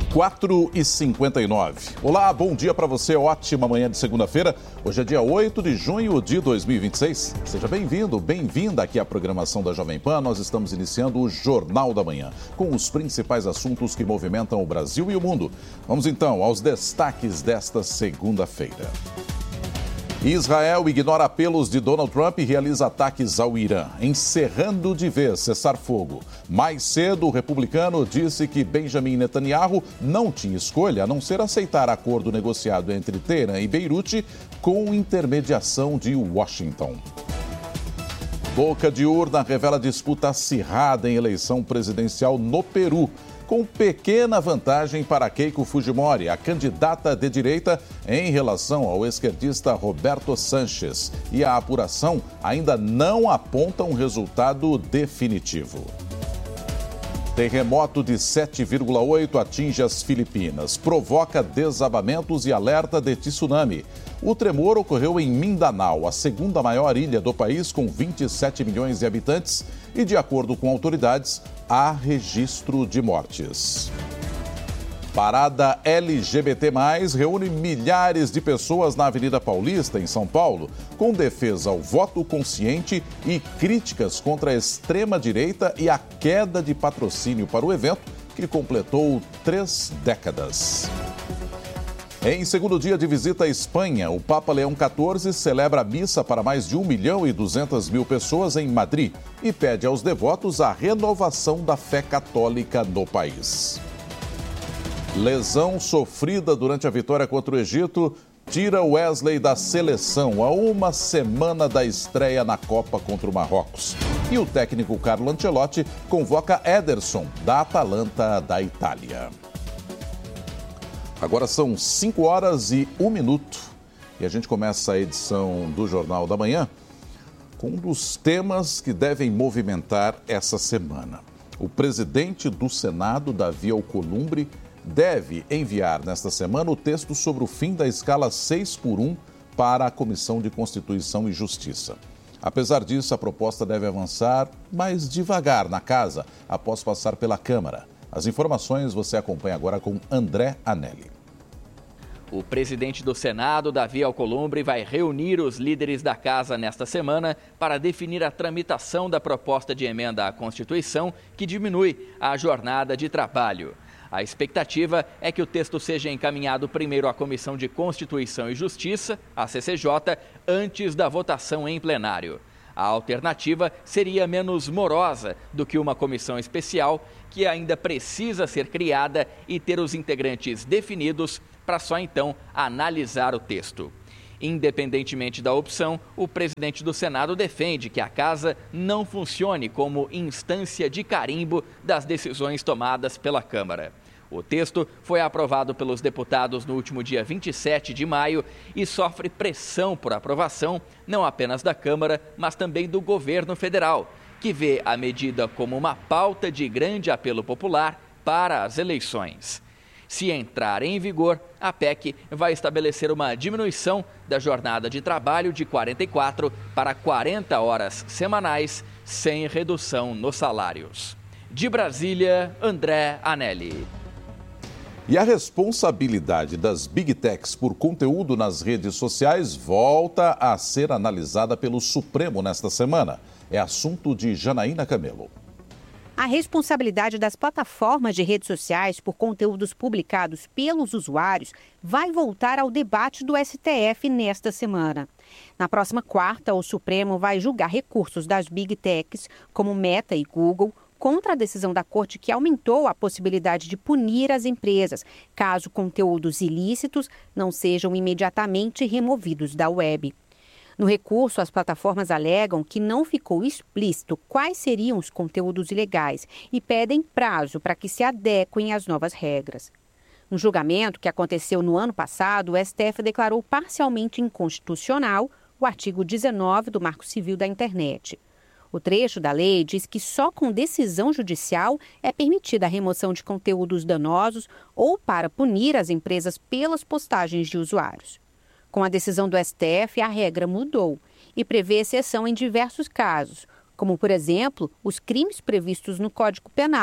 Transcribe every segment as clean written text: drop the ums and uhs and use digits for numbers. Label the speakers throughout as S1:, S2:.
S1: 4h59. Olá, bom dia para você, ótima manhã de segunda-feira. Hoje é dia 8 de junho de 2026. Seja bem-vindo, bem-vinda aqui à programação da Jovem Pan. Nós estamos iniciando o Jornal da Manhã, com os principais assuntos que movimentam o Brasil e o mundo. Vamos então aos destaques desta segunda-feira. Israel ignora apelos de Donald Trump e realiza ataques ao Irã, encerrando de vez cessar-fogo. Mais cedo, o republicano disse que Benjamin Netanyahu não tinha escolha a não ser aceitar acordo negociado entre Teherã e Beirute com intermediação de Washington. Boca de urna revela disputa acirrada em eleição presidencial no Peru, com pequena vantagem para Keiko Fujimori, a candidata de direita, em relação ao esquerdista Roberto Sanches. E a apuração ainda não aponta um resultado definitivo. Terremoto de 7,8 atinge as Filipinas, provoca desabamentos e alerta de tsunami. O tremor ocorreu em Mindanao, a segunda maior ilha do país, com 27 milhões de habitantes, e, de acordo com autoridades, há registro de mortes. Parada LGBT+, reúne milhares de pessoas na Avenida Paulista, em São Paulo, com defesa ao voto consciente e críticas contra a extrema-direita e a queda de patrocínio para o evento, que completou 3 décadas. Em segundo dia de visita à Espanha, o Papa Leão XIV celebra a missa para mais de 1.200.000 pessoas em Madrid e pede aos devotos a renovação da fé católica no país. Lesão sofrida durante a vitória contra o Egito tira Wesley da seleção a uma semana da estreia na Copa contra o Marrocos. E o técnico Carlo Ancelotti convoca Ederson, da Atalanta da Itália. Agora são 5h01 e a gente começa a edição do Jornal da Manhã com um dos temas que devem movimentar essa semana. O presidente do Senado, Davi Alcolumbre, deve enviar nesta semana o texto sobre o fim da escala 6x1 para a Comissão de Constituição e Justiça. Apesar disso, a proposta deve avançar mais devagar na casa, após passar pela Câmara. As informações você acompanha agora com André Anelli.
S2: O presidente do Senado, Davi Alcolumbre, vai reunir os líderes da casa nesta semana para definir a tramitação da proposta de emenda à Constituição que diminui a jornada de trabalho. A expectativa é que o texto seja encaminhado primeiro à Comissão de Constituição e Justiça, a CCJ, antes da votação em plenário. A alternativa seria menos morosa do que uma comissão especial, que ainda precisa ser criada e ter os integrantes definidos para só então analisar o texto. Independentemente da opção, o presidente do Senado defende que a casa não funcione como instância de carimbo das decisões tomadas pela Câmara. O texto foi aprovado pelos deputados no último dia 27 de maio e sofre pressão por aprovação, não apenas da Câmara, mas também do governo federal, que vê a medida como uma pauta de grande apelo popular para as eleições. Se entrar em vigor, a PEC vai estabelecer uma diminuição da jornada de trabalho de 44 para 40 horas semanais, sem redução nos salários. De Brasília, André Anelli.
S1: E a responsabilidade das Big Techs por conteúdo nas redes sociais volta a ser analisada pelo Supremo nesta semana. É assunto de Janaína Camelo.
S3: A responsabilidade das plataformas de redes sociais por conteúdos publicados pelos usuários vai voltar ao debate do STF nesta semana. Na próxima quarta, o Supremo vai julgar recursos das Big Techs, como Meta e Google, contra a decisão da Corte que aumentou a possibilidade de punir as empresas, caso conteúdos ilícitos não sejam imediatamente removidos da web. No recurso, as plataformas alegam que não ficou explícito quais seriam os conteúdos ilegais e pedem prazo para que se adequem às novas regras. No julgamento que aconteceu no ano passado, o STF declarou parcialmente inconstitucional o artigo 19 do Marco Civil da Internet. O trecho da lei diz que só com decisão judicial é permitida a remoção de conteúdos danosos ou para punir as empresas pelas postagens de usuários. Com a decisão do STF, a regra mudou e prevê exceção em diversos casos, como, por exemplo, os crimes previstos no Código Penal,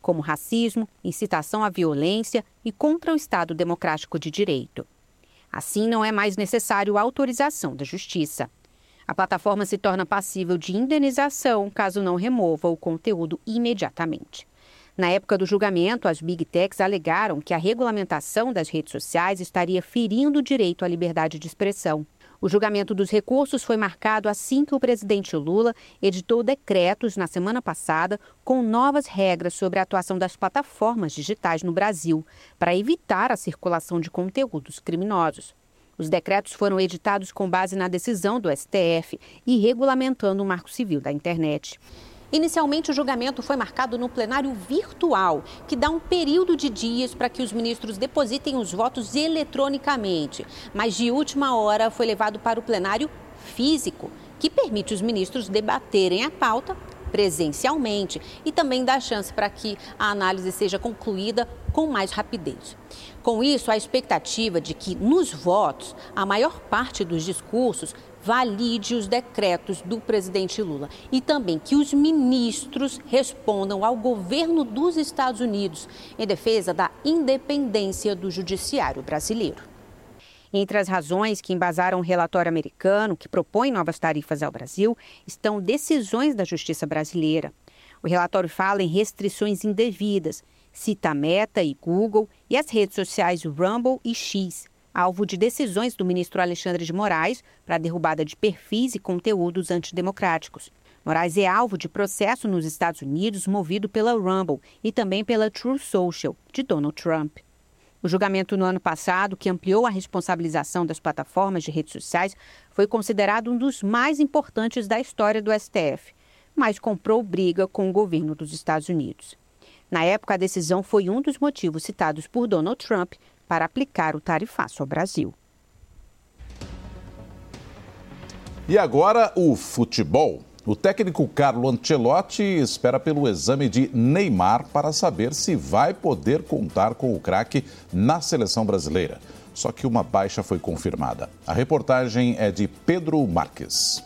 S3: como racismo, incitação à violência e contra o Estado Democrático de Direito. Assim, não é mais necessário a autorização da Justiça. A plataforma se torna passível de indenização caso não remova o conteúdo imediatamente. Na época do julgamento, as Big Techs alegaram que a regulamentação das redes sociais estaria ferindo o direito à liberdade de expressão. O julgamento dos recursos foi marcado assim que o presidente Lula editou decretos na semana passada com novas regras sobre a atuação das plataformas digitais no Brasil, para evitar a circulação de conteúdos criminosos. Os decretos foram editados com base na decisão do STF e regulamentando o Marco Civil da Internet. Inicialmente, o julgamento foi marcado no plenário virtual, que dá um período de dias para que os ministros depositem os votos eletronicamente. Mas, de última hora, foi levado para o plenário físico, que permite os ministros debaterem a pauta presencialmente e também dá chance para que a análise seja concluída com mais rapidez. Com isso, a expectativa de que, nos votos, a maior parte dos discursos valide os decretos do presidente Lula e também que os ministros respondam ao governo dos Estados Unidos em defesa da independência do judiciário brasileiro. Entre as razões que embasaram o relatório americano que propõe novas tarifas ao Brasil estão decisões da Justiça brasileira. O relatório fala em restrições indevidas, cita Meta e Google e as redes sociais Rumble e X, alvo de decisões do ministro Alexandre de Moraes para a derrubada de perfis e conteúdos antidemocráticos. Moraes é alvo de processo nos Estados Unidos movido pela Rumble e também pela Truth Social, de Donald Trump. O julgamento no ano passado, que ampliou a responsabilização das plataformas de redes sociais, foi considerado um dos mais importantes da história do STF, mas comprou briga com o governo dos Estados Unidos. Na época, a decisão foi um dos motivos citados por Donald Trump para aplicar o tarifaço ao Brasil.
S1: E agora o futebol. O técnico Carlo Ancelotti espera pelo exame de Neymar para saber se vai poder contar com o craque na seleção brasileira. Só que uma baixa foi confirmada. A reportagem é de Pedro Marques.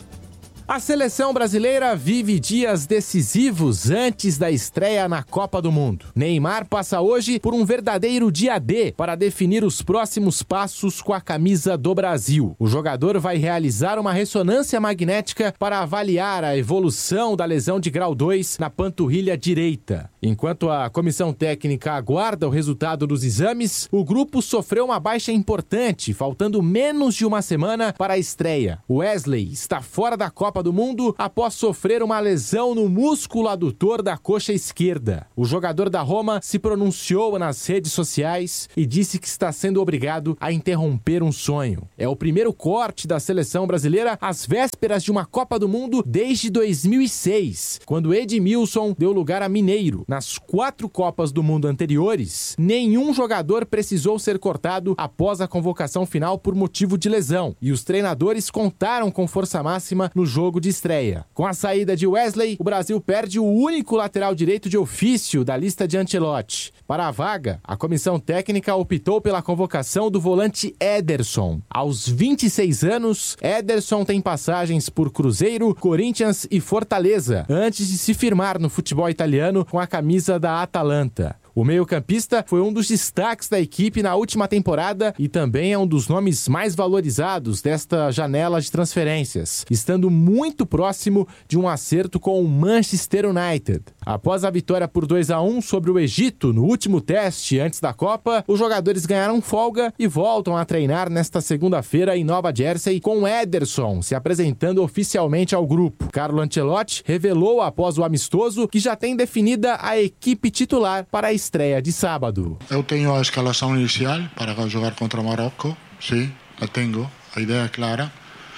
S4: A seleção brasileira vive dias decisivos antes da estreia na Copa do Mundo. Neymar passa hoje por um verdadeiro dia D para definir os próximos passos com a camisa do Brasil. O jogador vai realizar uma ressonância magnética para avaliar a evolução da lesão de grau 2 na panturrilha direita. Enquanto a comissão técnica aguarda o resultado dos exames, o grupo sofreu uma baixa importante, faltando menos de uma semana para a estreia. Wesley está fora da Copa do Mundo após sofrer uma lesão no músculo adutor da coxa esquerda. O jogador da Roma se pronunciou nas redes sociais e disse que está sendo obrigado a interromper um sonho. É o primeiro corte da seleção brasileira às vésperas de uma Copa do Mundo desde 2006, quando Edmilson deu lugar a Mineiro. Nas 4 Copas do Mundo anteriores, nenhum jogador precisou ser cortado após a convocação final por motivo de lesão, e os treinadores contaram com força máxima no jogo de estreia. Com a saída de Wesley, o Brasil perde o único lateral direito de ofício da lista de Ancelotti. Para a vaga, a comissão técnica optou pela convocação do volante Ederson. Aos 26 anos, Ederson tem passagens por Cruzeiro, Corinthians e Fortaleza, antes de se firmar no futebol italiano com a camisa da Atalanta. O meio-campista foi um dos destaques da equipe na última temporada e também é um dos nomes mais valorizados desta janela de transferências, estando muito próximo de um acerto com o Manchester United. Após a vitória por 2-1 sobre o Egito no último teste antes da Copa, os jogadores ganharam folga e voltam a treinar nesta segunda-feira em Nova Jersey, com Ederson se apresentando oficialmente ao grupo. Carlo Ancelotti revelou após o amistoso que já tem definida a equipe titular para a estreia de sábado.
S5: Eu tenho a escalação inicial para jogar contra Marrocos, sim, a tenho, a ideia é clara.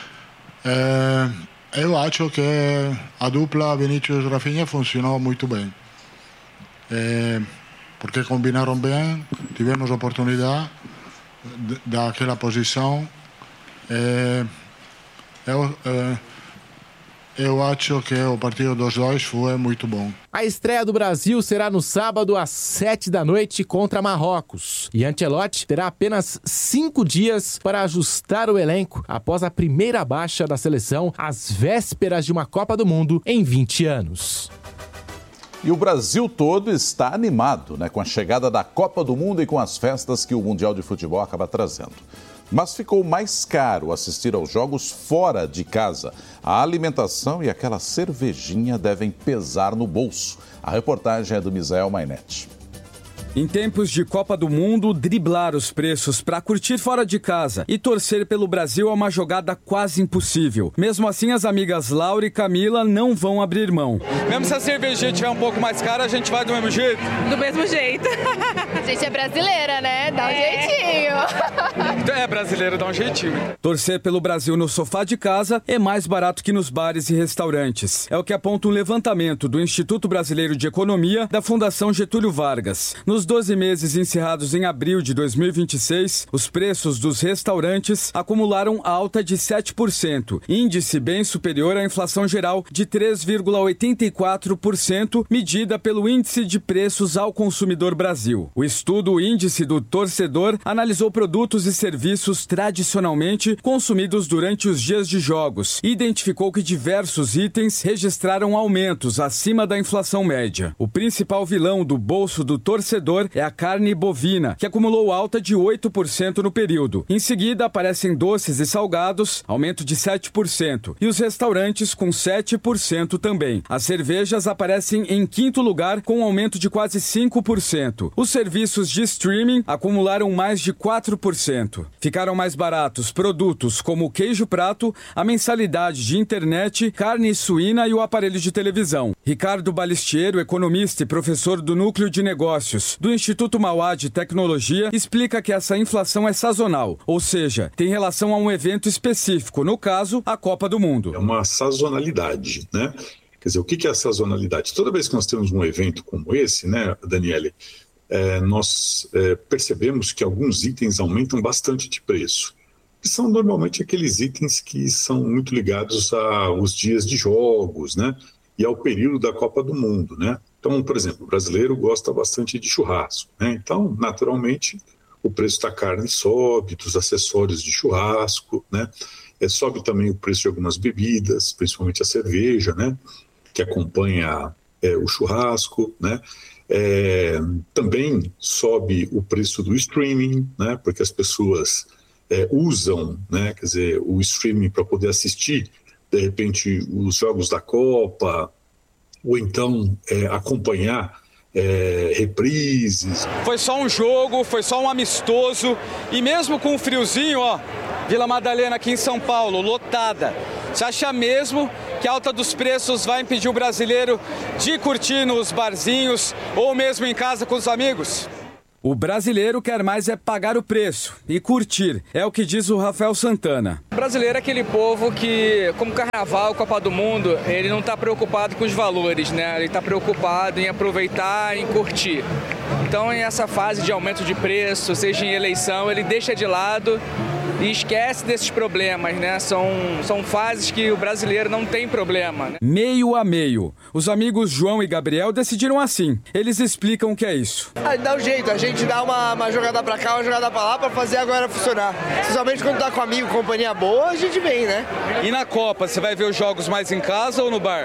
S5: Eu acho que a dupla Vinícius-Rafinha funcionou muito bem, porque combinaram bem, tivemos oportunidade daquela posição. Eu acho que o partido dos dois foi muito bom.
S4: A estreia do Brasil será no sábado às 19h contra Marrocos. E Ancelotti terá apenas 5 dias para ajustar o elenco após a primeira baixa da seleção às vésperas de uma Copa do Mundo em 20 anos.
S1: E o Brasil todo está animado, com a chegada da Copa do Mundo e com as festas que o Mundial de Futebol acaba trazendo. Mas ficou mais caro assistir aos jogos fora de casa. A alimentação e aquela cervejinha devem pesar no bolso. A reportagem é do Misael Mainetti.
S6: Em tempos de Copa do Mundo, driblar os preços para curtir fora de casa e torcer pelo Brasil é uma jogada quase impossível. Mesmo assim, as amigas Laura e Camila não vão abrir mão.
S7: Mesmo se a cervejinha estiver um pouco mais cara, a gente vai do mesmo jeito?
S8: Do mesmo jeito.
S9: A gente é brasileira, né? Dá um jeitinho.
S7: É brasileiro, dá um jeitinho.
S6: Torcer pelo Brasil no sofá de casa é mais barato que nos bares e restaurantes. É o que aponta um levantamento do Instituto Brasileiro de Economia da Fundação Getúlio Vargas. Nos 12 meses encerrados em abril de 2026, os preços dos restaurantes acumularam alta de 7%, índice bem superior à inflação geral de 3,84%, medida pelo Índice de Preços ao Consumidor Brasil. O estudo Índice do Torcedor analisou produtos e serviços tradicionalmente consumidos durante os dias de jogos e identificou que diversos itens registraram aumentos acima da inflação média. O principal vilão do bolso do torcedor é a carne bovina, que acumulou alta de 8% no período. Em seguida, aparecem doces e salgados, aumento de 7%, e os restaurantes com 7% também. As cervejas aparecem em quinto lugar, com um aumento de quase 5%. Os serviços de streaming acumularam mais de 4%. Ficaram mais baratos produtos como o queijo prato, a mensalidade de internet, carne suína e o aparelho de televisão. Ricardo Balistiero, economista e professor do Núcleo de Negócios do Instituto Mauá de Tecnologia, explica que essa inflação é sazonal, ou seja, tem relação a um evento específico, no caso, a Copa do Mundo.
S10: É uma sazonalidade, né? Quer dizer, o que é a sazonalidade? Toda vez que nós temos um evento como esse, né, Daniele, nós percebemos que alguns itens aumentam bastante de preço. Que são normalmente aqueles itens que são muito ligados aos dias de jogos, né? E ao período da Copa do Mundo, né? Então, por exemplo, o brasileiro gosta bastante de churrasco, né? Então, naturalmente, o preço da carne sobe, dos acessórios de churrasco, né? Sobe também o preço de algumas bebidas, principalmente a cerveja, né? Que acompanha o churrasco, né? Também sobe o preço do streaming, né? Porque as pessoas usam, né? Quer dizer, o streaming para poder assistir, de repente, os jogos da Copa, ou então acompanhar reprises.
S7: Foi só um jogo, foi só um amistoso, e mesmo com o friozinho, Vila Madalena aqui em São Paulo, lotada. Você acha mesmo que a alta dos preços vai impedir o brasileiro de curtir nos barzinhos ou mesmo em casa com os amigos?
S6: O brasileiro quer mais pagar o preço e curtir, é o que diz o Rafael Santana.
S11: O brasileiro é aquele povo que, como Carnaval, Copa do Mundo, ele não está preocupado com os valores, né? Ele está preocupado em aproveitar, em curtir. Então, nessa fase de aumento de preço, seja em eleição, ele deixa de lado e esquece desses problemas, né? São fases que o brasileiro não tem problema, né?
S6: Meio a meio. Os amigos João e Gabriel decidiram assim. Eles explicam o que é isso.
S12: Dá um jeito, a gente dá uma jogada pra cá, uma jogada pra lá pra fazer agora funcionar. Principalmente quando tá com amigo, companhia boa, a gente vem, né?
S7: E na Copa, você vai ver os jogos mais em casa ou no bar?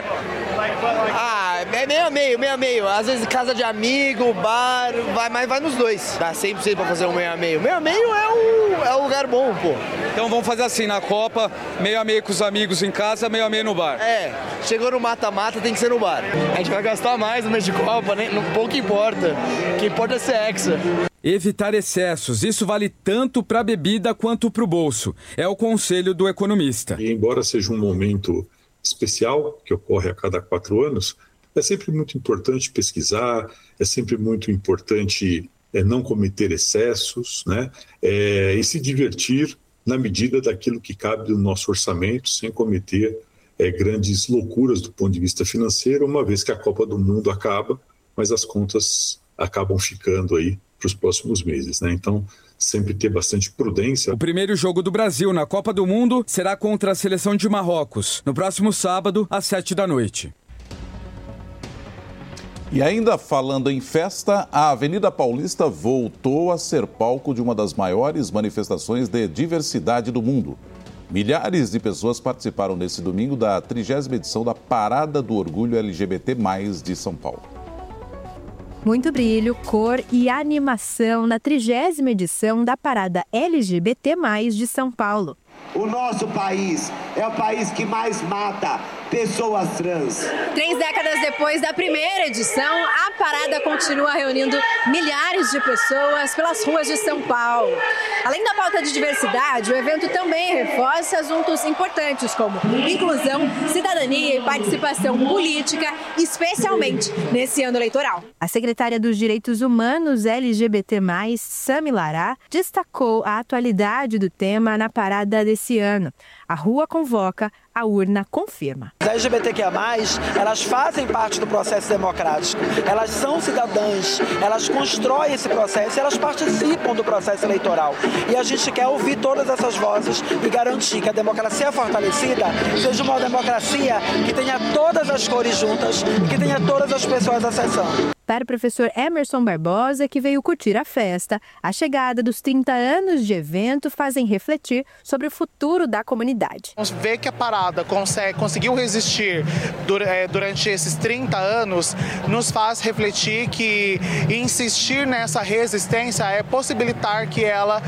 S12: É meio a meio. Às vezes casa de amigo, bar, vai nos dois. Dá 100% pra fazer um meio a meio. Meio a meio é o lugar bom, pô.
S7: Então vamos fazer assim, na Copa, meio a meio com os amigos em casa, meio a meio no bar.
S12: Chegou no mata-mata, tem que ser no bar. A gente vai gastar mais no mês de Copa, né? Pouco importa. O que importa é ser hexa.
S6: Evitar excessos, isso vale tanto para a bebida quanto para o bolso. É o conselho do economista.
S10: E embora seja um momento especial, que ocorre a cada 4 anos, é sempre muito importante pesquisar, é sempre muito importante não cometer excessos, né? E se divertir na medida daquilo que cabe no nosso orçamento, sem cometer grandes loucuras do ponto de vista financeiro, uma vez que a Copa do Mundo acaba, mas as contas acabam ficando aí para os próximos meses, né? Então, sempre ter bastante prudência.
S6: O primeiro jogo do Brasil na Copa do Mundo será contra a seleção de Marrocos, no próximo sábado, às 19h.
S1: E ainda falando em festa, a Avenida Paulista voltou a ser palco de uma das maiores manifestações de diversidade do mundo. Milhares de pessoas participaram nesse domingo da 30ª edição da Parada do Orgulho LGBT+, de São Paulo.
S8: Muito brilho, cor e animação na 30ª edição da Parada LGBT+, de São Paulo.
S13: O nosso país é o país que mais mata pessoas trans.
S14: 3 décadas depois da primeira edição, a parada continua reunindo milhares de pessoas pelas ruas de São Paulo. Além da pauta de diversidade, o evento também reforça assuntos importantes como inclusão, cidadania e participação política, especialmente nesse ano eleitoral.
S8: A secretária dos Direitos Humanos LGBT+, Sami Lará, destacou a atualidade do tema na parada desse ano. A rua convoca, a urna confirma.
S15: As LGBTQIA+, elas fazem parte do processo democrático, elas são cidadãs, elas constroem esse processo e elas participam do processo eleitoral. E a gente quer ouvir todas essas vozes e garantir que a democracia fortalecida seja uma democracia que tenha todas as cores juntas e que tenha todas as pessoas acessando.
S8: Para o professor Emerson Barbosa, que veio curtir a festa, a chegada dos 30 anos de evento fazem refletir sobre o futuro da comunidade.
S16: Ver que a parada conseguiu resistir durante esses 30 anos nos faz refletir que insistir nessa resistência é possibilitar que ela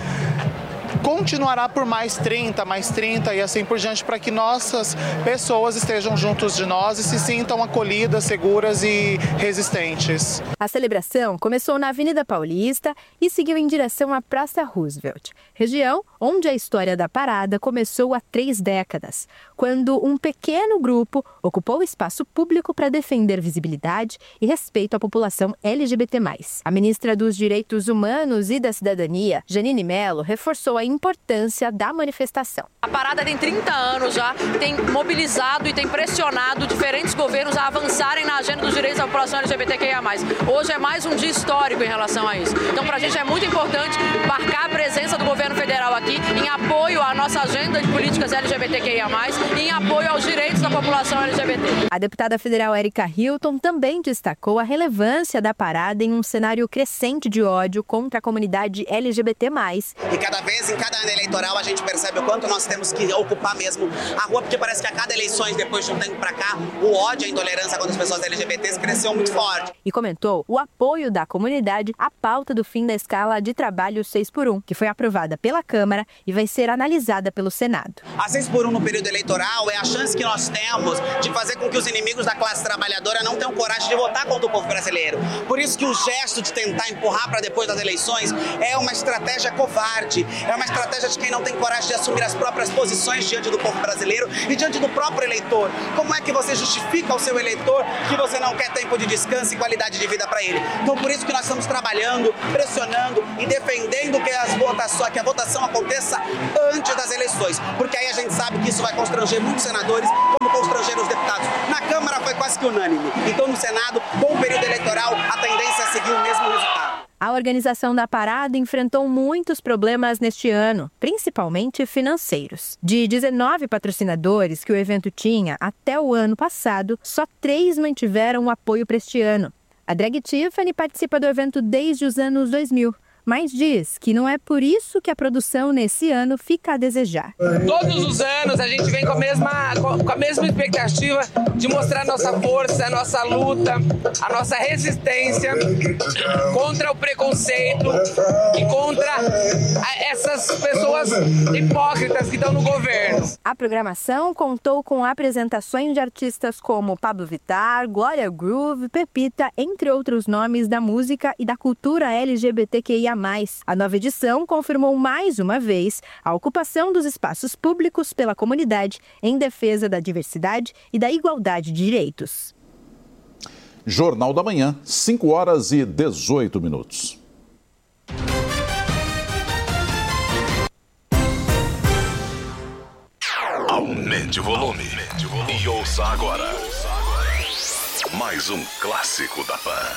S16: continuará por mais 30 e assim por diante, para que nossas pessoas estejam juntos de nós e se sintam acolhidas, seguras e resistentes.
S8: A celebração começou na Avenida Paulista e seguiu em direção à Praça Roosevelt, região onde a história da parada começou há 3 décadas, quando um pequeno grupo ocupou o espaço público para defender visibilidade e respeito à população LGBT+. A ministra dos Direitos Humanos e da Cidadania, Janine Mello, reforçou a importância da manifestação.
S17: A parada tem 30 anos já, tem mobilizado e tem pressionado diferentes governos a avançarem na agenda dos direitos da população LGBTQIA+. Hoje é mais um dia histórico em relação a isso. Então, para a gente é muito importante marcar a presença do governo federal aqui em apoio à nossa agenda de políticas LGBTQIA+, e em apoio aos direitos da população LGBT.
S8: A deputada federal Erika Hilton também destacou a relevância da parada em um cenário crescente de ódio contra a comunidade LGBT+.
S18: E cada vez, em cada ano eleitoral, a gente percebe o quanto nós temos que ocupar mesmo a rua, porque parece que a cada eleições, depois de um tempo pra cá, o ódio e a intolerância contra as pessoas LGBTs cresceu muito forte.
S8: E comentou o apoio da comunidade à pauta do fim da escala de trabalho 6x1, que foi aprovada pela Câmara e vai ser analisada pelo Senado.
S18: A 6x1 no período eleitoral é a chance que nós temos de fazer com que os inimigos da classe trabalhadora não tenham coragem de votar contra o povo brasileiro. Por isso que o gesto de tentar empurrar para depois das eleições é uma estratégia covarde, é uma estratégia de quem não tem coragem de assumir as próprias posições diante do povo brasileiro e diante do próprio eleitor. Como é que você justifica ao seu eleitor que você não quer tempo de descanso e qualidade de vida para ele? Então por isso que nós estamos trabalhando, pressionando e defendendo que a votação aconteça antes das eleições, porque aí a gente sabe que isso vai constranger muitos senadores, como constranger os deputados. Na Câmara foi quase que unânime. Então no Senado, com o período eleitoral, a tendência é seguir o mesmo resultado.
S8: A organização da parada enfrentou muitos problemas neste ano, principalmente financeiros. De 19 patrocinadores que o evento tinha até o ano passado, só 3 mantiveram o apoio para este ano. A Drag Tiffany participa do evento desde os anos 2000. Mas diz que não é por isso que a produção nesse ano fica a desejar.
S19: Todos os anos a gente vem com a mesma expectativa de mostrar nossa força, a nossa luta, a nossa resistência contra o preconceito e contra essas pessoas hipócritas que estão no governo.
S8: A programação contou com apresentações de artistas como Pablo Vittar, Glória Groove, Pepita, entre outros nomes da música e da cultura LGBTQIA+. A nova edição confirmou mais uma vez a ocupação dos espaços públicos pela comunidade em defesa da diversidade e da igualdade de direitos.
S1: Jornal da Manhã, 5h18.
S20: Aumente o volume. E ouça agora mais um clássico da Pan.